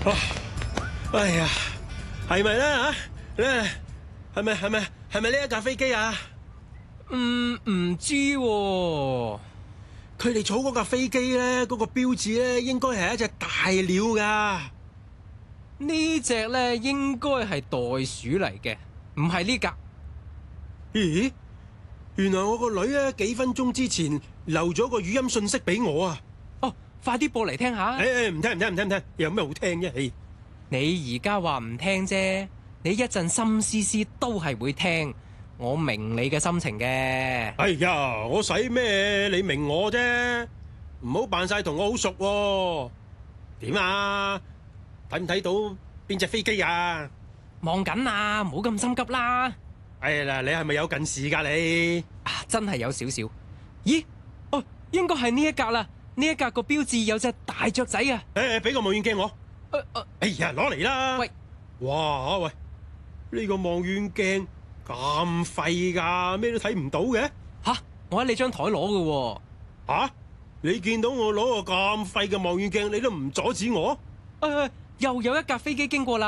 哎呀，係咪咧吓？係咪呢一架飛機啊？ 唔知喎。 佢哋坐嗰架飛機咧，嗰個標誌咧，應該係一隻大鳥噶。 呢隻咧應該係袋鼠嚟嘅，唔係呢架。 咦？原來我個女咧幾分鐘之前留咗個語音信息俾我啊！ 哦，快啲播嚟聽下。 唔聽，有咩好聽啫？ 你而家話唔聽啫，你一陣心思思都係會聽。我明你嘅心情嘅。 哎呀，我使咩？你明我啫，唔好扮晒同我好熟喎。點啊？睇唔睇到邊隻飛機啊？ 望緊啊，唔好咁心急啦。 哎呀，你係咪有近視噶你？ 啊，真係有少少。咦？哦，應該係呢一格啦。呢一格個標誌有隻大雀仔啊。 俾個望遠鏡我。哎呀，攞嚟啦！ 喂， 哇喂，呢個望遠鏡咁廢噶，咩都睇唔到嘅。 吓，我喺你張台攞嘅喎。 吓，你見到我攞個咁廢嘅望遠鏡，你都唔阻止我？ 又有一架飛機經過啦。